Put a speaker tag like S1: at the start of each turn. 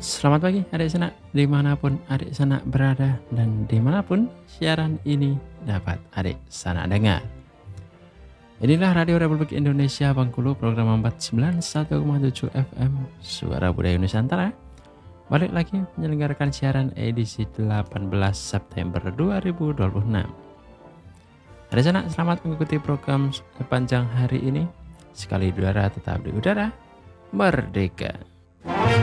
S1: Selamat pagi adik sanak, dimanapun adik sanak berada dan dimanapun siaran ini dapat adik sanak dengar. Inilah Radio Republik Indonesia Bengkulu, program 491,7 FM Suara Budaya Nusantara. Balik lagi menyelenggarakan siaran edisi 18 September 2026. Adik sanak, selamat mengikuti program sepanjang hari ini. Sekali udara tetap di udara, merdeka.